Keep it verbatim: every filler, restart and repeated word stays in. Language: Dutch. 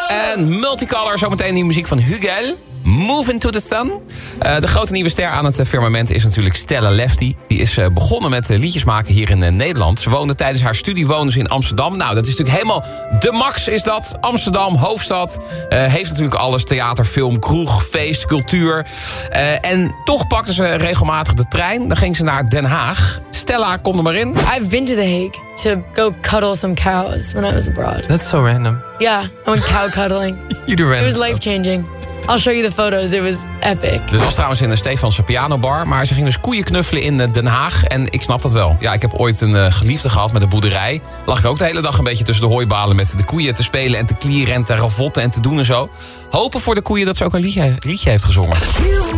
En Multicolor, zometeen die muziek van Hugel. Move into the Sun. Uh, de grote nieuwe ster aan het firmament is natuurlijk Stella Lefty. Die is uh, begonnen met uh, liedjes maken hier in uh, Nederland. Ze woonde tijdens haar studie woonde ze in Amsterdam. Nou, dat is natuurlijk helemaal de max is dat. Amsterdam, hoofdstad. Uh, heeft natuurlijk alles. Theater, film, kroeg, feest, cultuur. Uh, en toch pakte ze regelmatig de trein. Dan ging ze naar Den Haag. Stella, kom er maar in. I've been to The Hague to go cuddle some cows when I was abroad. That's so random. Yeah, I went cow cuddling. You do random It was life-changing. I'll show you the photos. It was epic. Dit was trouwens in een Stefanse pianobar. Maar ze ging dus koeien knuffelen in Den Haag. En ik snap dat wel. Ja, ik heb ooit een uh, geliefde gehad met een boerderij. Lag ik ook de hele dag een beetje tussen de hooibalen met de koeien te spelen en te klieren en te ravotten en te doen en zo. Hopen voor de koeien dat ze ook een liedje, liedje heeft gezongen.